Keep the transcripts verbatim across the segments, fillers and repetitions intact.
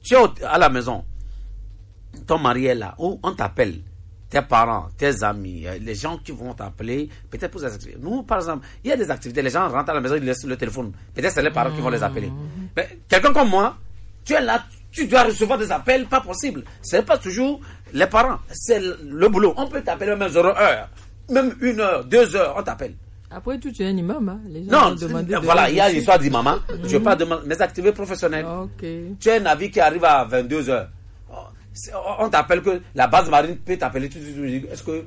tu es à la maison, ton mari est là, ou on t'appelle, tes parents, tes amis, les gens qui vont t'appeler, peut-être pour des activités. Nous, par exemple, il y a des activités, les gens rentrent à la maison, ils laissent le téléphone. Peut-être c'est les parents qui vont les appeler. Mais quelqu'un comme moi, tu es là, tu dois recevoir des appels, pas possible. C'est pas toujours les parents, c'est le boulot. On peut t'appeler même zéro heure, même une heure, deux heures, on t'appelle. Après tout, tu es un imam, hein? Les gens non, voilà, il y a l'histoire d'imam. Mm-hmm. Je parle de mes activités professionnelles. Okay. Tu as un avis qui arrive à vingt-deux heures. On t'appelle que la base marine peut t'appeler tout de suite. Est-ce que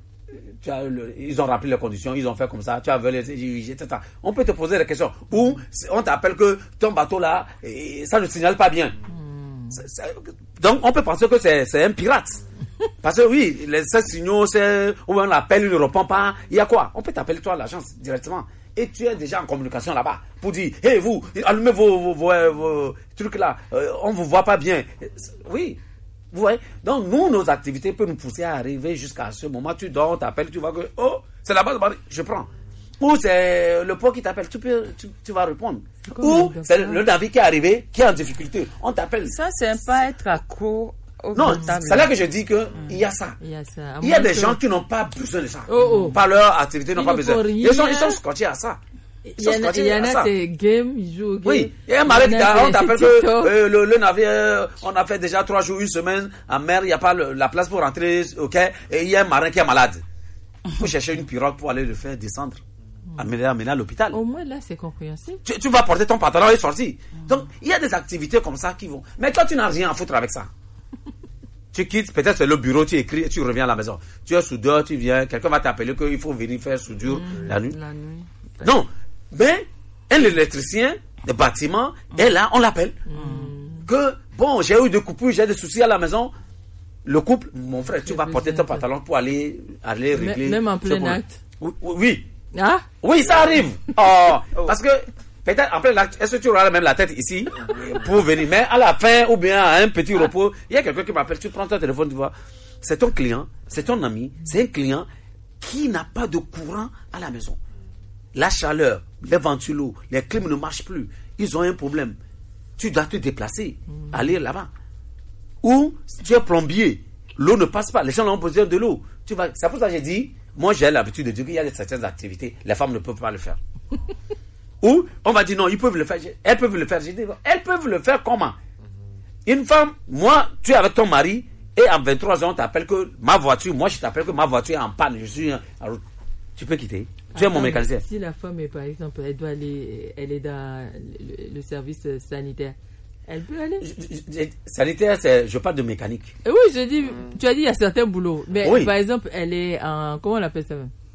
tu as le, ils ont rempli les conditions, ils ont fait comme ça, tu as volé, et cetera. On peut te poser des questions. Ou on t'appelle que ton bateau là, ça ne signale pas bien. Mm. C'est, c'est, donc on peut penser que c'est, c'est un pirate. Parce que oui, les ces signaux, c'est où on l'appelle, il ne répond pas. Il y a quoi? On peut t'appeler toi à l'agence directement. Et tu es déjà en communication là-bas pour dire, hé hey, vous, allumez vos, vos, vos, vos trucs là, euh, on ne vous voit pas bien. Oui. Vous voyez? Donc, nous, nos activités peuvent nous pousser à arriver jusqu'à ce moment. Tu dors, on t'appelle, tu vois que, oh, c'est la base, je prends. Ou c'est le port qui t'appelle, tu, peux, tu, tu vas répondre. Ou c'est le, le navire qui est arrivé, qui est en difficulté. On t'appelle. Ça, c'est pas être accro au Non, comptable. c'est là que je dis qu'il mmh. y a ça. Il y a, ça. Il y a des gens qui n'ont pas besoin de ça. Oh, oh. Par leur activité, n'ont ils pas besoin. Ils sont, ils sont scotchés à ça. Il y en a, il y en a c'est game, ils jouent au game. Oui, il y a un mari qui t'appelle que euh, le, le navire, on a fait déjà trois jours, une semaine en mer, il n'y a pas le, la place pour rentrer, ok, et il y a un marin qui est malade. Il faut chercher une pirogue pour aller le faire descendre, amener, amener à l'hôpital. Au moins là, c'est compréhensible. Tu, tu vas porter ton pantalon et sortir. Mm. Donc, il y a des activités comme ça qui vont. Mais toi, tu n'as rien à foutre avec ça. Tu quittes, peut-être c'est le bureau, tu écris et tu reviens à la maison. Tu es soudeur, tu viens, quelqu'un va t'appeler qu'il faut venir faire soudure mm. la nuit. La nuit. Non. Mais un électricien de bâtiment mmh. est là, on l'appelle. Mmh. Que bon, j'ai eu des coupures, j'ai des soucis à la maison. Le couple, mon frère, tu vas porter ton pantalon pour aller, aller régler. Même en plein acte. Oui, oui. Ah? Oui, ça arrive. Oh, parce que peut-être en plein acte, est-ce que tu auras même la tête ici pour venir? Mais à la fin, ou bien à un petit repos, il y a quelqu'un qui m'appelle, tu prends ton téléphone, tu vois. C'est ton client, c'est ton ami, c'est un client qui n'a pas de courant à la maison. La chaleur, les ventilos, les clims ne marchent plus. Ils ont un problème. Tu dois te déplacer, mmh. aller là-bas. Ou tu es plombier, l'eau ne passe pas. Les gens ont besoin de l'eau. Tu vas. C'est pour ça que j'ai dit, moi j'ai l'habitude de dire qu'il y a certaines activités, les femmes ne peuvent pas le faire. Ou on va dire non, ils peuvent le faire. Elles peuvent le faire. J'ai dit, elles peuvent le faire comment? Une femme, moi, tu es avec ton mari et à vingt-trois ans, on t'appelle que ma voiture, moi je t'appelle que ma voiture est en panne. Je suis en route. Tu peux quitter. Tu es mon mécanicien. Si la femme est, par exemple, elle doit aller, elle est dans le, le service sanitaire, elle peut aller. Je, je, sanitaire, c'est, je parle de mécanique. Oui, je dis, tu as dit il y a certains boulots, mais oui. Par exemple, elle est en, comment on appelle ça?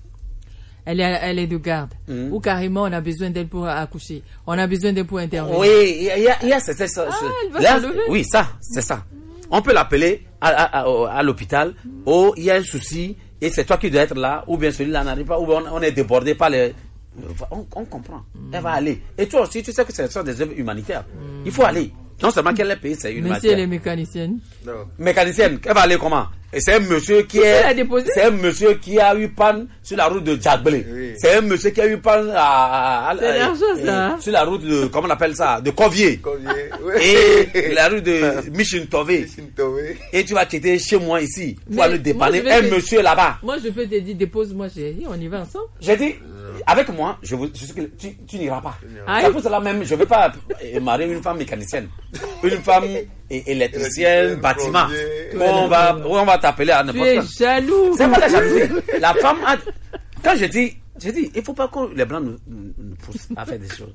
Elle est, elle est de garde. Mm. Ou carrément, on a besoin d'elle pour accoucher. On a besoin d'elle pour intervenir. Oui, il y a, il y a, c'est, c'est, ça. Ah, elle va là, se lever. Oui, ça, c'est ça. On peut l'appeler à, à, à, à l'hôpital. Oh, il y a un souci. Et c'est toi qui dois être là, ou bien celui-là n'arrive pas, ou bien on est débordé par les... On, on comprend. Mm. Elle va aller. Et toi aussi, tu sais que ce sont des œuvres humanitaires. Mm. Il faut aller. Non seulement qu'elle est payée, c'est humanitaire. Mais si elle est mécanicienne. Non. Mécanicienne, elle va aller comment? Et c'est un monsieur qui est... C'est un monsieur qui a eu panne sur la route de Djagblé. Oui. C'est un monsieur qui a eu panne à... à, c'est à l'argent, ça. Sur la route de... Comment on appelle ça? De Covier. Covier, oui. Et la route de Michintove. Et tu vas quitter chez moi ici pour mais aller dépanner un te... monsieur là-bas. Moi, je peux te dire, dépose-moi chérie, on y va ensemble. J'ai dit, avec moi, je vous, je, tu, tu n'iras pas. C'est pour cela même, je ne vais pas marier une femme mécanicienne. Une femme électricienne, bâtiment. On va, on va t'appeler à n'importe quoi. Tu es jaloux. C'est pas la jalousie. La femme a... Quand je dis, je dis, il ne faut pas que les Blancs nous, nous poussent à faire des choses.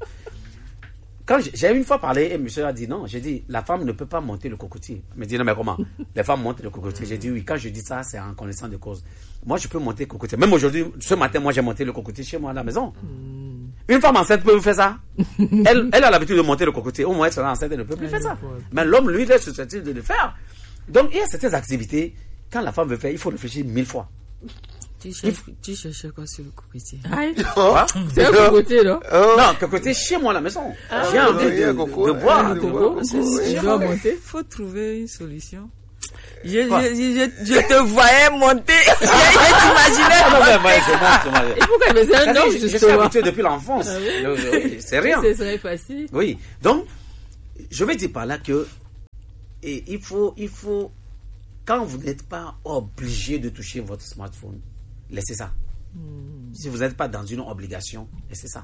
Quand j'ai une fois parlé, et monsieur a dit non, j'ai dit, la femme ne peut pas monter le cocotier. Il me dit, non, mais comment? Les femmes montent le cocotier. J'ai dit, oui, quand je dis ça, c'est en connaissance de cause. Moi, je peux monter le cocotier. Même aujourd'hui, ce matin, moi, j'ai monté le cocotier chez moi à la maison. Mm. Une femme enceinte peut faire ça. elle, elle a l'habitude de monter le cocotier. Au moins, elle sera enceinte, elle ne peut plus elle faire ça. Mais l'homme, lui, il est susceptible de le faire. Donc, il y a certaines activités, quand la femme veut faire, il faut réfléchir mille fois. Tu cherches, tu cherches quoi sur le cocotier? Oh, c'est un cocotier, là? Oh. Non, cocotier chez moi à la maison. Ah, j'ai envie de, de, de boire. Je dois monter. Il faut trouver une solution. Je, je, je, je te voyais monter. je, je t'imaginais. Non, mais moi, je monte, je monte. Et pourquoi? Mais c'est un homme, justement. Je suis habitué depuis l'enfance. Ah, oui. Oui, c'est rien. Ce serait facile. Oui. Donc, je vais dire par là que et il faut, il faut, quand vous n'êtes pas obligé de toucher votre smartphone, laissez ça. Mm. Si vous n'êtes pas dans une obligation, laissez ça.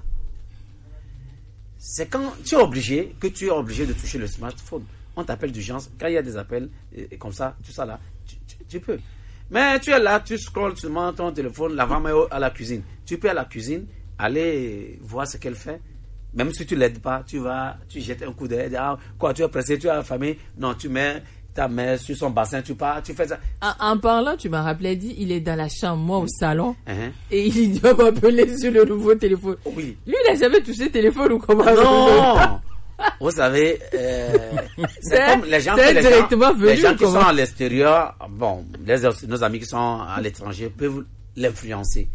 C'est quand tu es obligé que tu es obligé de toucher le smartphone. On t'appelle d'urgence. Quand il y a des appels, et, et comme ça, tout ça là, tu, tu, tu peux. Mais tu es là, tu scrolles seulement ton téléphone, la femme est à la cuisine. Tu peux à la cuisine, aller voir ce qu'elle fait. Même si tu ne l'aides pas, tu vas, tu jettes un coup d'œil. Ah, quoi, tu es pressé, tu es affamé. Non, tu mets ta main sur son bassin, tu pars, tu fais ça. En, en parlant, tu m'as rappelé, dit, il est dans la chambre, moi au salon, uh-huh. et il doit m'appeler sur le nouveau téléphone. Oui. Lui, il n'a jamais touché le téléphone ou comment? Non. Vous savez, euh, c'est, c'est comme les gens, c'est les directement gens, venu, les gens qui comment? sont à l'extérieur, bon, les, nos amis qui sont à l'étranger peuvent l'influencer.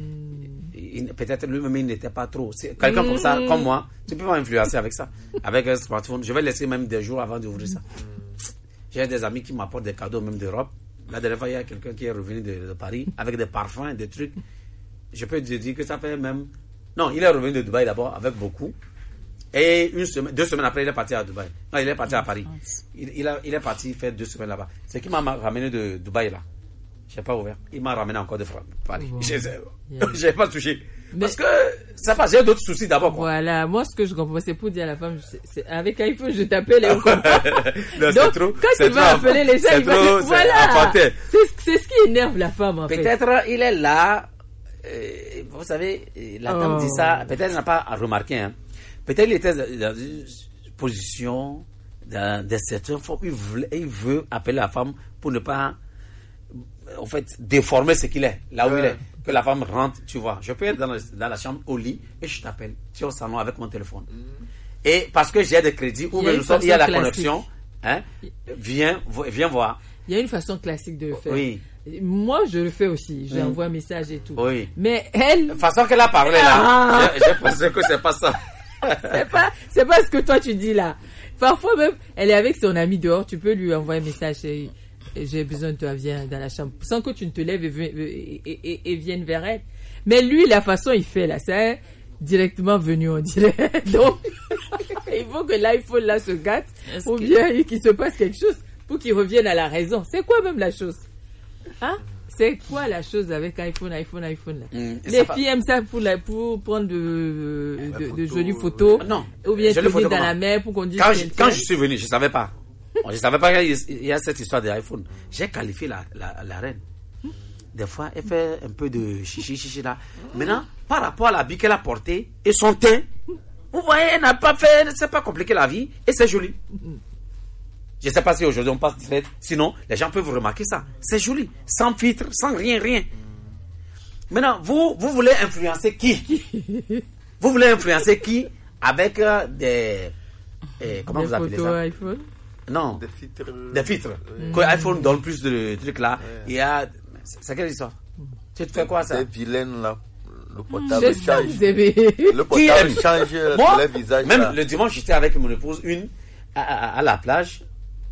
Mm. Peut-être lui-même il n'était pas trop. C'est quelqu'un mm. comme ça, comme moi, tu peux m'influencer avec ça, avec un smartphone. Je vais laisser même des jours avant d'ouvrir ça. Mm. J'ai des amis qui m'apportent des cadeaux même d'Europe. La dernière fois, il y a quelqu'un qui est revenu de, de Paris avec des parfums, des trucs. Je peux te dire que ça fait même... Non, il est revenu de Dubaï d'abord avec beaucoup. Et une semaine, deux semaines après, il est parti à Dubaï. Non, il est parti à Paris. Il, il, a, il est parti faire deux semaines là-bas. C'est qui m'a ramené de Dubaï là. Je n'ai pas ouvert. Il m'a ramené encore de Paris. Wow. Je n'ai yeah. pas touché. Mais parce que ça passe, j'ai d'autres soucis d'abord. Quoi. Voilà, moi ce que je comprends, c'est pour dire à la femme, c'est, c'est, avec iPhone, je t'appelle et on comprend. Non, donc, trop, quand il va appeler les gens, il va dire, voilà. C'est, c'est ce qui énerve la femme en peut-être fait. Peut-être il est là, euh, vous savez, la dame oh. dit ça, peut-être il n'a pas remarqué. Hein. Peut-être il était dans une position, dans, dans certaines formes, il veut, il veut appeler la femme pour ne pas, en fait, déformer ce qu'il est, là où ouais. il est. Que la femme rentre, tu vois. Je peux être dans la, dans la chambre, au lit, et je t'appelle. Tu es au salon avec mon téléphone. Mm. Et parce que j'ai des crédits, ou bien il y a la classique. Connexion, hein, viens, viens voir. Il y a une façon classique de le faire. Oui. Moi, je le fais aussi. J'envoie mm. un message et tout. Oui. Mais elle... La façon qu'elle a parlé, là, ah. j'ai, j'ai pensé que c'est pas ça. c'est pas, c'est pas ce que toi tu dis là. Parfois même, elle est avec son ami dehors, tu peux lui envoyer un message et, et j'ai besoin de toi, viens dans la chambre, sans que tu ne te lèves et, et, et, et, et viennes vers elle. Mais lui, la façon il fait là, c'est directement venu en direct. Donc, il faut que l'iPhone là se gâte, Est-ce ou que... bien qu'il se passe quelque chose pour qu'il revienne à la raison. C'est quoi même la chose? Hein? C'est quoi la chose avec iPhone, iPhone, iPhone là? Mmh, Les filles va... aiment ça pour, la, pour prendre de, de, photo, de jolies photos. Euh, non. Ou bien te mettre dans la mer pour qu'on dise. Quand, je, quand je suis venu, je ne savais pas. Je ne savais pas qu'il y a cette histoire d'iPhone. J'ai qualifié la, la, la reine. Des fois, elle fait un peu de chichi, chichi là. Maintenant, par rapport à l'habit qu'elle a porté et son teint, vous voyez, elle n'a pas fait, elle ne s'est pas compliqué la vie et c'est joli. Je ne sais pas si aujourd'hui on passe direct. Sinon, les gens peuvent remarquer ça. C'est joli. Sans filtre, sans rien, rien. Maintenant, vous, vous voulez influencer qui? Vous voulez influencer qui avec euh, des... Eh, comment des vous appelez ça? iPhone? Non. Des filtres. Des filtres. Oui. Que iPhone donne plus de trucs là. Oui. Il y a... C'est quelle histoire? Tu te fais quoi ça? Des vilaines là. Le portable je change. Le portable change Moi, le visage. Même là. le dimanche, j'étais avec mon épouse, une, à, à, à la plage.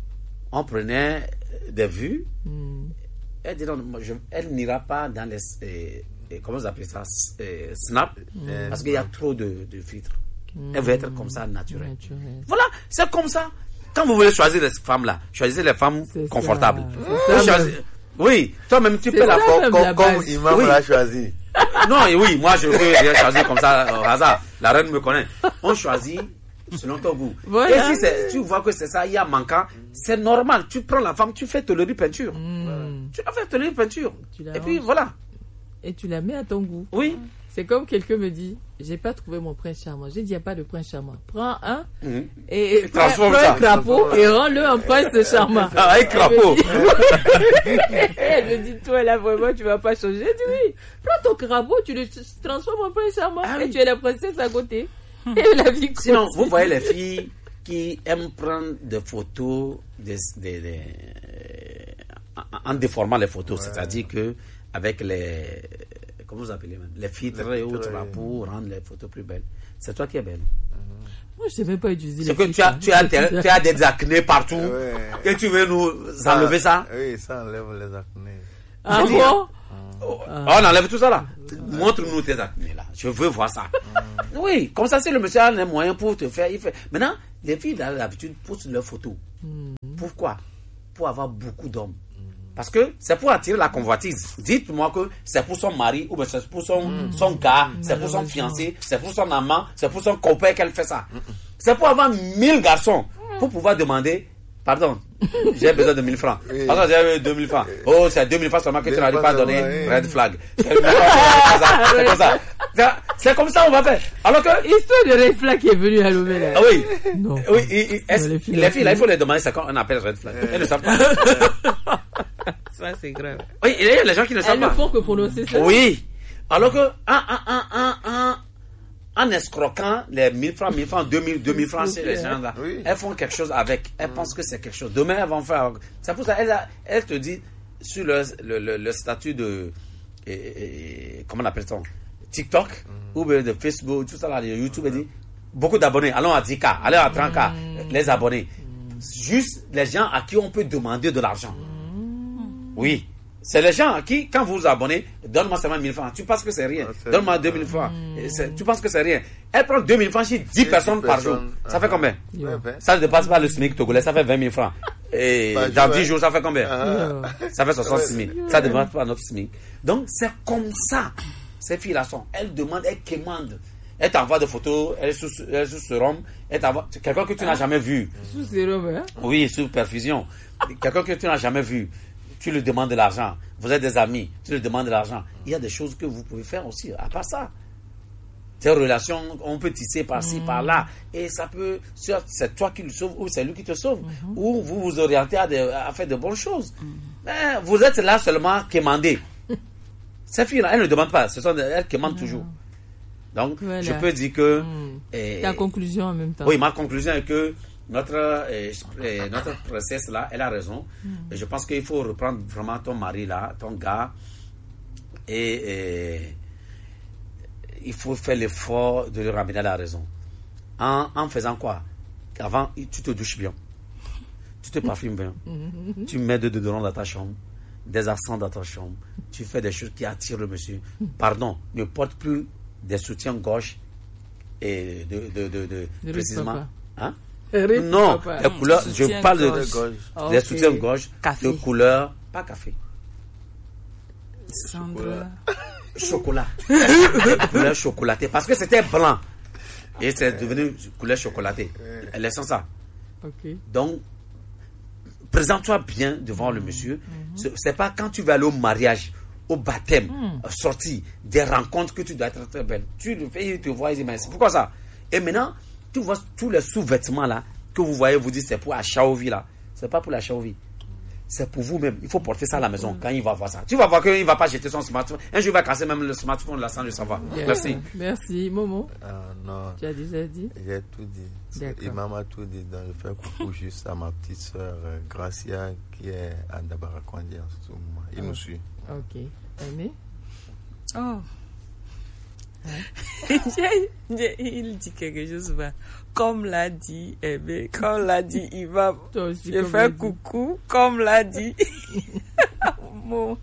On prenait des vues. Mm. Elle dit non, moi, je, elle n'ira pas dans les, eh, eh, comment vous appelez ça, eh, Snap, mm. parce qu'il y a trop de, de filtres. Mm. Elle veut être comme ça, naturelle. Naturel. Voilà, c'est comme ça. Quand vous voulez choisir les femmes là, choisissez les femmes c'est confortables. Ça. Choisir... Oui, toi-même tu c'est peux la faire comme, comme Imam oui. l'a choisi. Non, oui, moi je veux rien choisir comme ça au hasard. La reine me connaît. On choisit selon ton goût. Voilà. Et si c'est, tu vois que c'est ça, il y a manquant, c'est normal. Tu prends la femme, tu fais tolérer peinture. Mm. Tu vas faire tolérer peinture. Et puis voilà. Et tu la mets à ton goût. Oui. C'est comme quelqu'un me dit, j'ai pas trouvé mon prince charmant. J'ai dit, il n'y a pas de prince charmant. Prends un mm. et, et prends, prends un crapaud et rends-le en prince charmant. Ah, un crapaud. Elle me dit, toi là vraiment, tu vas pas changer. J'ai dit oui. Prends ton crapaud, tu le transformes en prince charmant ah, et oui. tu es la princesse à côté. Et la vie Sinon, continue. Vous voyez les filles qui aiment prendre des photos des, des, des, en déformant les photos, ouais. C'est-à-dire que avec les, comment vous appelez même, les filtres et autres là, pour rendre les photos plus belles. C'est toi qui es belle. Moi, je ne sais même pas utiliser les filtres. C'est que tu as, tu, as, tu as des acnés partout. Ouais. Et tu veux nous ça, enlever ça? Oui, ça enlève les acnés. Ah bon? Oh, on enlève tout ça là. Montre-nous tes acnés là. Je veux voir ça. Oui, comme ça, si le monsieur a un moyen pour te faire, il fait. Maintenant, les filles, d'habitude, postent leurs photos. Mm. Pourquoi? Pour avoir beaucoup d'hommes. Parce que c'est pour attirer la convoitise. Dites-moi que c'est pour son mari, ou bien c'est pour son, mm. son gars, mm. c'est pour son fiancé, c'est pour son amant, c'est pour son copain qu'elle fait ça. Mm. C'est pour avoir mille garçons, pour pouvoir demander, pardon, j'ai besoin de mille francs. Oui. Pardon, j'ai deux mille francs. Oh, c'est deux mille francs seulement que tu n'arrives pas à donner. Oui. Red flag. C'est comme ça. C'est comme ça on va faire. Alors que... Histoire de red flag qui est venue à l'Ouvé là. Ah oui. Non. Oui, et, et, non, les filles, les filles là, il faut les demander, c'est quand on appelle red flag. Elles ne savent pas. Ça, c'est grave. Oui, il y a les gens qui ne savent Elles pas. Elles ne font que prononcer ça. Oui. Alors que, un, un, un, un, un, en escroquant les mille francs, mille francs, deux mille, deux mille francs chez les gens là, oui. Elles font quelque chose avec. Elles mm. pensent que c'est quelque chose. Demain, elles vont faire. C'est pour ça, elles, elles te disent, sur le, le, le, le statut de. Et, et, comment on appelle ça? TikTok, mm. ou de Facebook, tout ça là, de YouTube, mm. elle dit, beaucoup d'abonnés. Allons à dix K, allons à trente K, mm. les abonnés. Mm. Juste les gens à qui on peut demander de l'argent. Mm. Oui. C'est les gens qui, quand vous vous abonnez, donne-moi seulement mille francs. Tu penses que c'est rien. Ah, donne-moi deux mille francs. Mm. Tu penses que c'est rien. Elle prend deux mille francs chez dix personnes par jour. Ça fait combien? Yeah. Ça ne dépasse pas le SMIC togolais, ça fait vingt mille francs. Et bah, dans dix jours, ça fait combien? Ah. Ça fait soixante-six mille. Yeah. Ça ne dépasse pas notre SMIC. Donc, c'est comme ça. Ces filles-là sont. Elles demandent, elles commandent. Elles t'envoient des photos, elles sous, elles sous sérum. Elles t'envoient. Quelqu'un que tu n'as jamais vu. Sous sérum, hein? Oui, sous perfusion. Quelqu'un que tu n'as jamais vu. Tu lui demandes de l'argent. Vous êtes des amis, tu lui demandes de l'argent. Il y a des choses que vous pouvez faire aussi, à part ça. Ces relations, on peut tisser par-ci, mmh. par-là. Et ça peut, c'est toi qui le sauve ou c'est lui qui te sauve. Mmh. Ou vous vous orientez à, de, à faire de bonnes choses. Mmh. Mais vous êtes là seulement quémander. Ces filles-là, elles ne demandent pas. Ce sont elles qui demandent mmh. toujours. Donc, voilà. Je peux dire que... Mmh. Et, ta conclusion en même temps. Oui, ma conclusion est que Notre, euh, euh, notre princesse là, elle a raison. Mm. Et je pense qu'il faut reprendre vraiment ton mari là, ton gars, et, et il faut faire l'effort de le ramener à la raison. En, en faisant quoi? Avant, tu te douches bien, tu te parfumes bien, mm-hmm. tu mets de déodorant dans ta chambre, des accents dans ta chambre, tu fais des choses qui attirent le monsieur. Pardon, ne porte plus des soutiens-gorge et de, de, de, de, de précisément. Hein? Non, les couleurs, je parle de, de, okay. des soutiens-gorge de couleur, pas café. Sandra. Chocolat. De couleur chocolatée. Parce que c'était blanc. Et c'est devenu couleur chocolatée. Elles laissent ça. Okay. Donc, présente-toi bien devant le monsieur. Mm-hmm. C'est pas quand tu vas aller au mariage, au baptême, mm. sortir, des rencontres que tu dois être très belle. Tu le fais, il te voit, il dit, mais c'est pourquoi ça? Et maintenant, tu vois tous les sous-vêtements là que vous voyez, vous dites c'est pour la Xiaomi là. C'est pas pour la Xiaomi. C'est pour vous-même. Il faut porter ça à la maison quand il va voir ça. Tu vas voir qu'il ne va pas jeter son smartphone. Un jour, il va casser même le smartphone là sans le savoir. Yeah. Merci. Merci. Momo. Euh, non. Tu as déjà dit? J'ai tout dit. Imam a tout dit. Donc, je fais coucou juste à ma petite soeur euh, Gracia qui est à Dabarakwandi en ce moment. Il oh. nous suit. Ok. Aimé? Oh. Il dit quelque chose, comme l'a dit Aimé, comme l'a dit Imam. Je fais coucou, comme l'a dit Momo.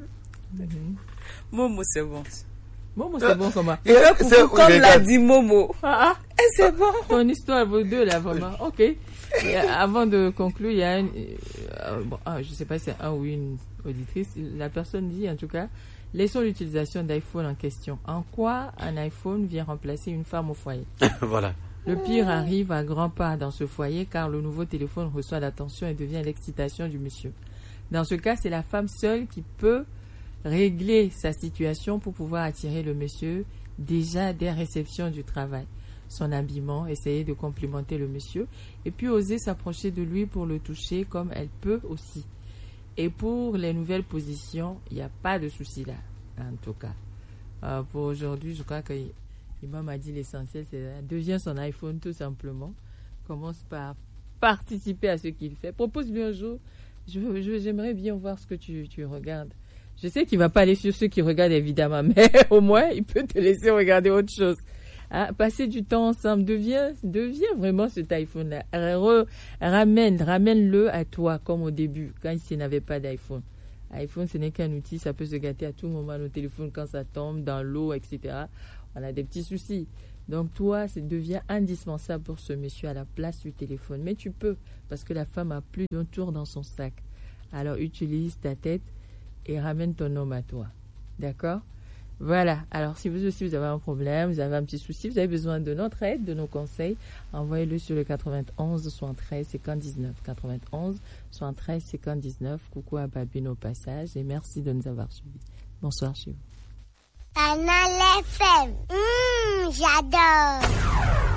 Momo, c'est bon. Momo, c'est bon comment? Je fais coucou, comme l'a dit Momo. Ah, ah. Et c'est bon. Ton histoire, vos deux là, vraiment. Ok. Et avant de conclure, il y a une. Euh, bon, ah, je ne sais pas si c'est un ou une auditrice. La personne dit en tout cas. Laissons l'utilisation d'iPhone en question. En quoi un iPhone vient remplacer une femme au foyer? Voilà. Le pire arrive à grands pas dans ce foyer car le nouveau téléphone reçoit l'attention et devient l'excitation du monsieur. Dans ce cas, c'est la femme seule qui peut régler sa situation pour pouvoir attirer le monsieur déjà dès réception du travail. Son habillement, essayer de complimenter le monsieur et puis oser s'approcher de lui pour le toucher comme elle peut aussi. Et pour les nouvelles positions, il n'y a pas de souci là, en tout cas. Euh, pour aujourd'hui, je crois que Imam m'a dit l'essentiel, c'est devient son iPhone tout simplement. Commence par participer à ce qu'il fait. Propose-lui un jour, je, je, j'aimerais bien voir ce que tu, tu regardes. Je sais qu'il ne va pas aller sur ceux qui regardent évidemment, mais au moins, il peut te laisser regarder autre chose. Hein, passer du temps ensemble, deviens, deviens vraiment cet iPhone-là. Re, ramène, ramène-le à toi, comme au début, quand il n'avait pas d'iPhone. iPhone, ce n'est qu'un outil, ça peut se gâter à tout moment, nos téléphones, quand ça tombe dans l'eau, et cetera. On a des petits soucis. Donc toi, ça devient indispensable pour ce monsieur à la place du téléphone. Mais tu peux, parce que la femme a plus d'un tour dans son sac. Alors utilise ta tête et ramène ton homme à toi. D'accord ? Voilà. Alors si vous aussi vous avez un problème, vous avez un petit souci, vous avez besoin de notre aide, de nos conseils, envoyez-le sur le quatre-vingt-onze soixante-treize cinquante dix-neuf. quatre-vingt-onze soixante-treize cinquante dix-neuf. Coucou à Babine au passage et merci de nous avoir suivis. Bonsoir chez vous. Canal F M. Mmh, j'adore.